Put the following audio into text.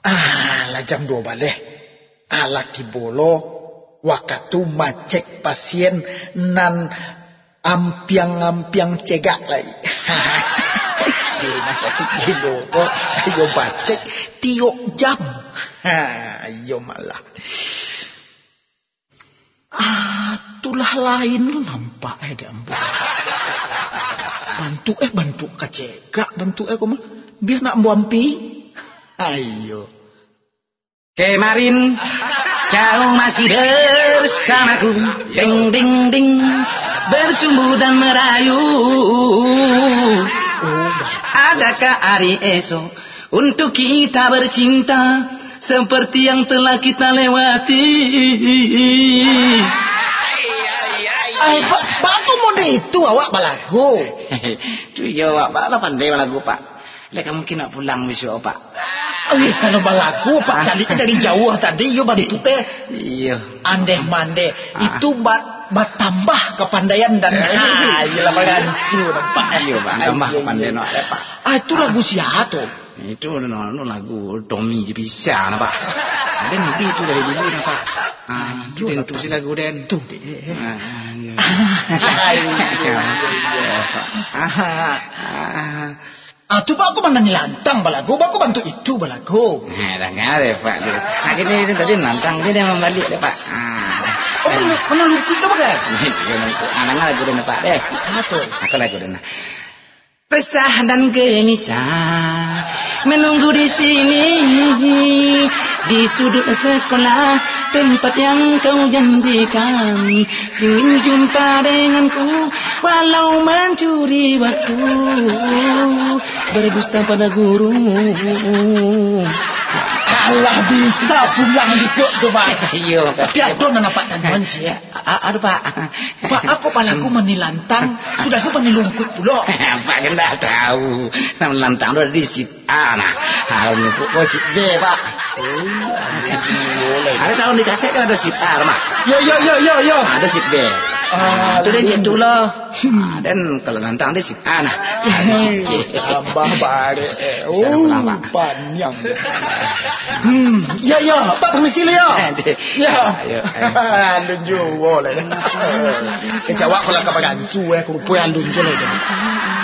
Lah jam 2 balik. Laki bolo waktu macek pasien nan ampiang cegak lagi. Di rumah sakit gitu kok ayo bacek tiok jam. Ayo malah. Itulah lain lu nampak dia ambu. Bantu kacegak, bantu kok biar nak buampi. Ayo. Kemarin kau masih bersamaku, ding ding ding, bercumbu dan merayu. Adakah hari esok untuk kita bercinta seperti yang telah kita lewati? Pak aku mau itu awak balagu. Tu ya awak bala pandai balagu pak. Leka mungkin nak pulang besok pak. Kalau balagu pak cari dari jauh tadi yo bantu teh. Iya. Andeh mande itu bat tambah kepandaian dan iyalah bagansu nampak. Iya pak tambah kepandaian nak pak. Itu lagu siapa tuh? Itu lagu Tommy je bisa nak pak. Den itu dari dulu nak pak. Den tu si lagu den. Tu. Tu pak aku mana nilantang balagu, aku bantu itu balagu. Dah ngare pak. Akhirnya tadi nantang dia membalik deh pak. Mana lukis dah pakai? Anaknya lagu den pak deh. Betul. Aku lagu den. Resah dan gelisah menunggu di sini di sudut sekolah tempat yang kau janjikan, ingin jumpa denganku walau mencuri waktu, berdusta pada guru. Allah bisa pulang besok tu pak. Iya. Tapi aku nak nampak tanggungan sih. Aduh pak. Pak aku palaku menilantang, sudah aku menilungkut pula. Pak kan dah tahu. Nama lantang tu ada di sit A nah. Harus kau sit B pak. Ada tahu di kaset kan ada sit A mak. Yo. Ada sit B. Itu dia gitu loh. Dan kalau lantang dia sit A nah. Abah balik. Panjang. Ya, Pak permisi le ya. Ya. Alun jo boleh. Kejawab kalau kabagan su aku rupa alun jo le.